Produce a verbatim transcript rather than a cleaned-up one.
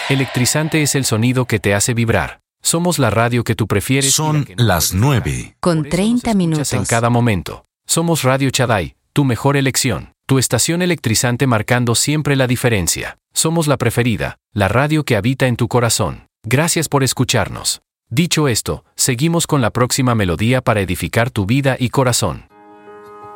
Electrizante es el sonido que te hace vibrar. Somos la radio que tú prefieres. Son las nueve. Con treinta minutos. En cada momento. Somos Radio Chadai, tu mejor elección. Tu estación electrizante marcando siempre la diferencia. Somos la preferida, la radio que habita en tu corazón. Gracias por escucharnos. Dicho esto, seguimos con la próxima melodía para edificar tu vida y corazón.